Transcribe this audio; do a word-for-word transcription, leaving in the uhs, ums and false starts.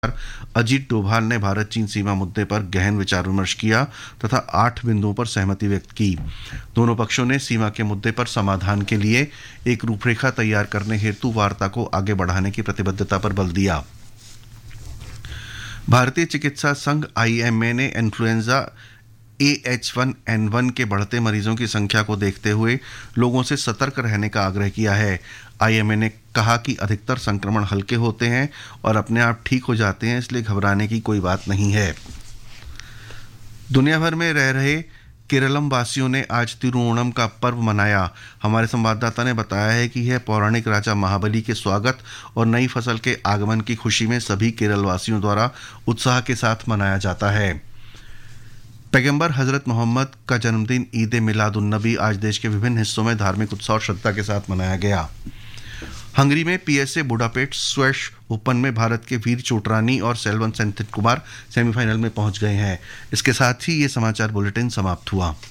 अजीत डोभाल ने भारत चीन सीमा मुद्दे पर गहन विचार विमर्श किया तथा आठ बिंदुओं पर सहमति व्यक्त की। दोनों पक्षों ने सीमा के मुद्दे पर समाधान के लिए एक रूपरेखा तैयार करने हेतु वार्ता को आगे बढ़ाने की प्रतिबद्धता पर बल दिया। भारतीय चिकित्सा संघ आई एम ए ने influenza A H one N one के बढ़ते मरीजों की संख्या को देखते हुए लोगों से सतर्क रहने का आग्रह किया है। आई एम ए ने कहा कि अधिकतर संक्रमण हल्के होते हैं और अपने आप ठीक हो जाते हैं, इसलिए घबराने की कोई बात नहीं है। दुनिया भर में रह रहे केरलम वासियों ने आज तिरुओणम का पर्व मनाया। हमारे संवाददाता ने बताया है कि यह पौराणिक राजा महाबली के स्वागत और नई फसल के आगमन की खुशी में सभी केरल वासियों द्वारा उत्साह के साथ मनाया जाता है। पैगंबर हजरत मोहम्मद का जन्मदिन ईद मिलाद उन नबी आज देश के विभिन्न हिस्सों में धार्मिक उत्साह और श्रद्धा के साथ मनाया गया। हंगरी में P S A Budapest squash open में भारत के वीर चोटरानी और सेल्वन सेंथिल कुमार सेमीफाइनल में पहुंच गए हैं। इसके साथ ही ये समाचार बुलेटिन समाप्त हुआ।